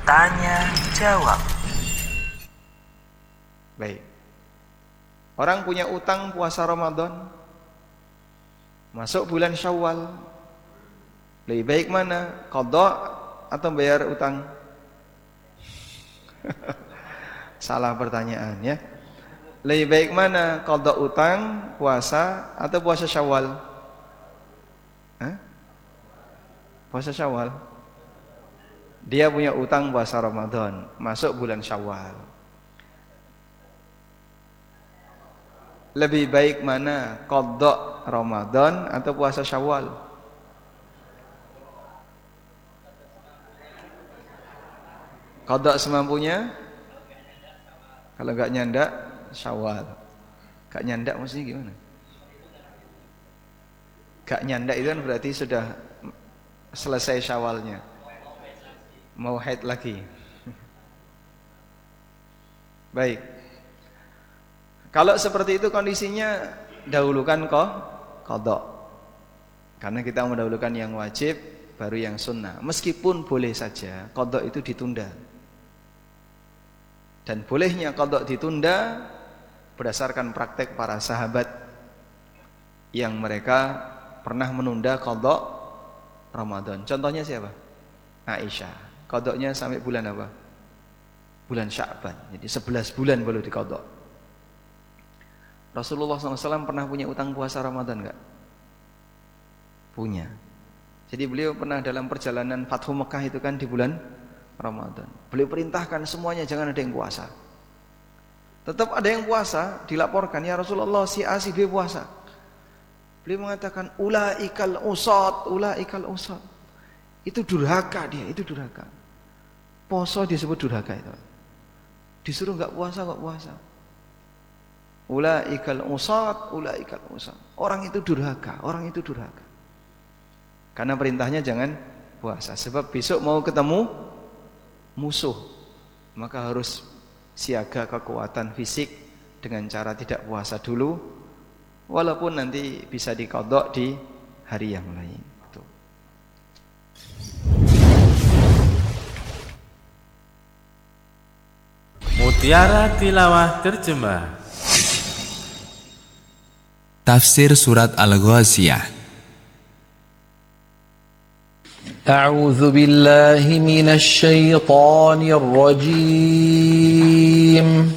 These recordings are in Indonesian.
Tanya jawab. Baik. Orang punya utang puasa Ramadan, masuk bulan Syawal. Lebih baik mana? Qadha atau bayar utang? Salah pertanyaan ya. Lebih baik mana? Qadha utang, puasa atau puasa Syawal? Hah? Puasa Syawal. Dia punya utang puasa Ramadan, masuk bulan Syawal. Lebih baik mana? Qadha Ramadan atau puasa Syawal? Qadha semampunya. Kalau enggak nyandak, Syawal. Enggak nyandak maksudnya gimana? Enggak nyandak itu kan berarti sudah selesai Syawalnya. Mau haid lagi. Baik. Kalau seperti itu kondisinya, dahulukan qadha. Karena kita mendahulukan yang wajib baru yang sunnah. Meskipun boleh saja qadha itu ditunda. Dan bolehnya qadha ditunda berdasarkan praktek para sahabat yang mereka pernah menunda qadha Ramadan. Contohnya siapa? Aisyah. Qadhanya sampai bulan apa? Bulan Sya'ban. Jadi 11 bulan baru diqadha. Rasulullah SAW pernah punya utang puasa Ramadan enggak? Punya. Jadi beliau pernah dalam perjalanan Fathu Mekah itu kan di bulan Ramadan. Beliau perintahkan semuanya jangan ada yang puasa. Tetap ada yang puasa, dilaporkan, ya Rasulullah si A si B puasa. Beliau mengatakan ulaikal usat, ulaikal usat. Itu durhaka dia, itu durhaka. Poso disebut durhaka itu. Disuruh enggak puasa, enggak puasa. Ulaikal usat, ulaikal usat. Orang itu durhaka, orang itu durhaka. Karena perintahnya jangan puasa. Sebab besok mau ketemu musuh, maka harus siaga kekuatan fisik dengan cara tidak puasa dulu, walaupun nanti bisa diqadha di hari yang lain. Mutiara Tilawah Terjemah. Tafsir Surat Al-Ghashiyah. A'udzu billahi minasy syaithanir rajim.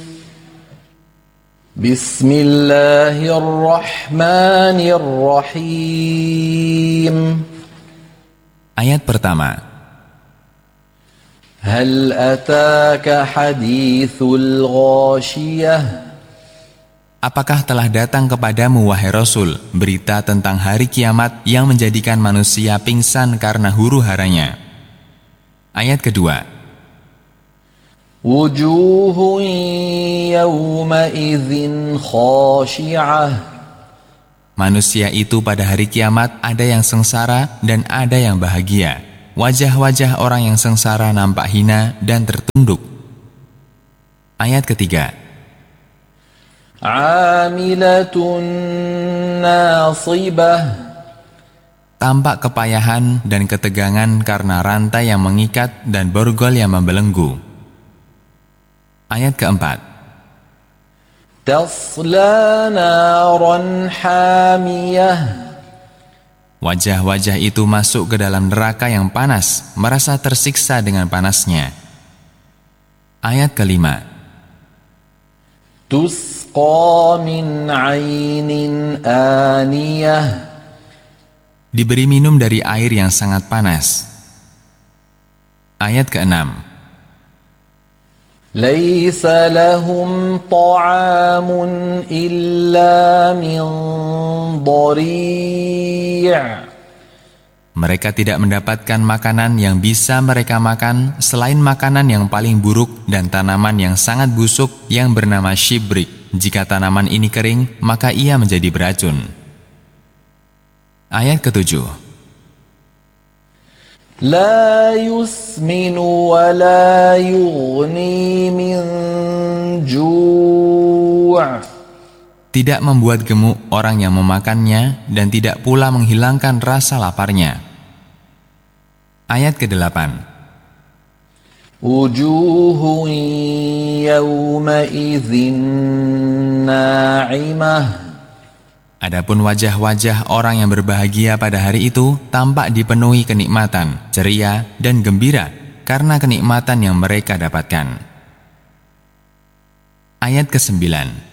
Bismillahirrahmanirrahim. Ayat pertama. Hal ataka hadithul ghashiyah. Apakah telah datang kepadamu, wahai Rasul, berita tentang hari kiamat yang menjadikan manusia pingsan karena huru-haranya? Ayat kedua. Wujuhun yawma idzin khashi'ah. Manusia itu pada hari kiamat ada yang sengsara dan ada yang bahagia. Wajah-wajah orang yang sengsara nampak hina dan tertunduk. Ayat ketiga. Amilatun nasibah. Tampak kepayahan dan ketegangan karena rantai yang mengikat dan borgol yang membelenggu. Ayat keempat. Tasla naran hamiyah. Wajah-wajah itu masuk ke dalam neraka yang panas, merasa tersiksa dengan panasnya. Ayat kelima. Tusqa min 'ainin aniyah. Diberi minum dari air yang sangat panas. Ayat keenam. Laisa lahum ta'amun illa min dhari'. Mereka tidak mendapatkan makanan yang bisa mereka makan selain makanan yang paling buruk dan tanaman yang sangat busuk yang bernama shibrik. Jika tanaman ini kering, maka ia menjadi beracun. Ayat ketujuh. La yusminu wa la yughni min ju'. Tidak membuat gemuk orang yang memakannya dan tidak pula menghilangkan rasa laparnya. Ayat ke-8. وجوه يومئذ ناعمة. Adapun wajah-wajah orang yang berbahagia pada hari itu tampak dipenuhi kenikmatan, ceria, dan gembira karena kenikmatan yang mereka dapatkan. Ayat ke-9.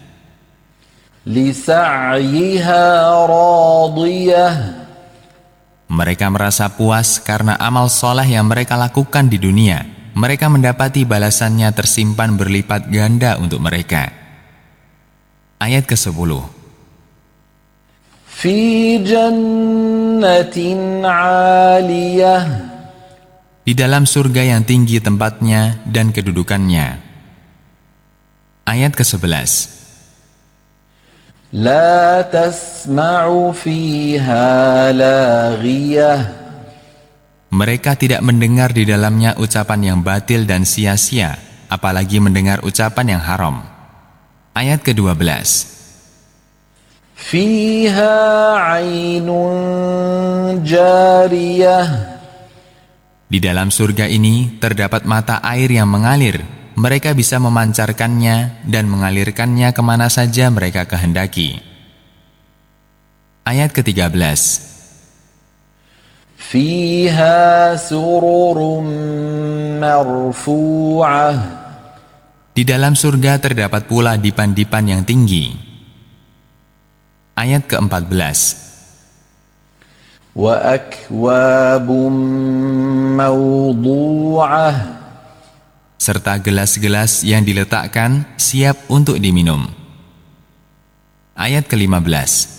لسعيها راضية. Mereka merasa puas karena amal soleh yang mereka lakukan di dunia. Mereka mendapati balasannya tersimpan berlipat ganda untuk mereka. Ayat ke-10. في جنة عالية. Di dalam surga yang tinggi tempatnya dan kedudukannya. Ayat ke-11. لا تسمع فيها لاغية. Mereka tidak mendengar di dalamnya ucapan yang batil dan sia-sia, apalagi mendengar ucapan yang haram. Ayat ke-12. فيها عين جارية. Di dalam surga ini terdapat mata air yang mengalir. Mereka bisa memancarkannya dan mengalirkannya kemana saja mereka kehendaki. Ayat ke-13. فيها سرر مرفوعة. Di dalam surga terdapat pula dipan-dipan yang tinggi. Ayat ke-14. وأكواب موضوعة. Serta gelas-gelas yang diletakkan siap untuk diminum. Ayat ke-15.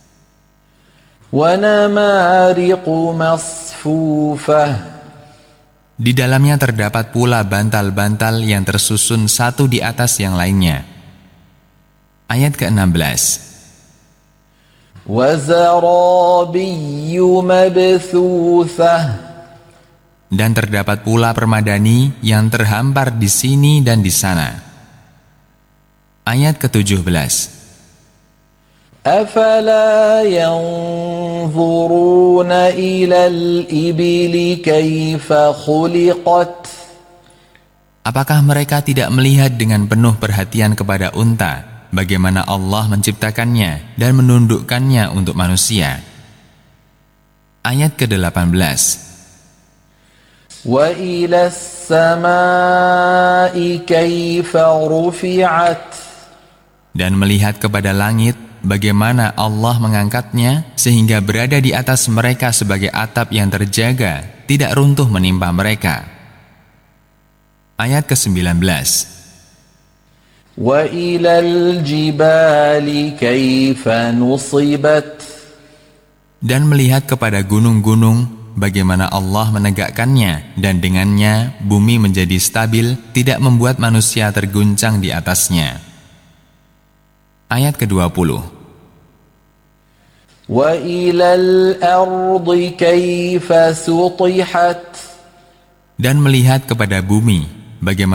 وَنَمَارِقُ مَصْفُوفَةٌ. Di dalamnya terdapat pula bantal-bantal yang tersusun satu di atas yang lainnya. Ayat ke-16. وَزَرَابِيُّ مَبْثُوثَةٌ. Dan terdapat pula permadani yang terhampar di sini dan di sana. Ayat ke-17. أَفَلَا يَنْظُرُونَ إِلَى الْإِبِلِ كَيْفَ خُلِقَتْ. Apakah mereka tidak melihat dengan penuh perhatian kepada unta, bagaimana Allah menciptakannya dan menundukkannya untuk manusia? Ayat ke-18. وَإِلَى السَّمَاءِ كَيْفَ رُفِعَتْ. Dan melihat kepada langit, bagaimana Allah mengangkatnya sehingga berada di atas mereka sebagai atap yang terjaga, tidak runtuh menimpa mereka. Ayat ke-19. وَإِلَى الْجِبَالِ كَيْفَ نُصِبَتْ. Dan melihat kepada gunung-gunung, bagaimana Allah menegakkannya dan dengannya bumi menjadi stabil, tidak membuat manusia terguncang di atasnya. Ayat ke-20. وَإِلَى الْأَرْضِ كَيْفَ سُطِحَتْ. Dan melihat kepada bumi, bagaimana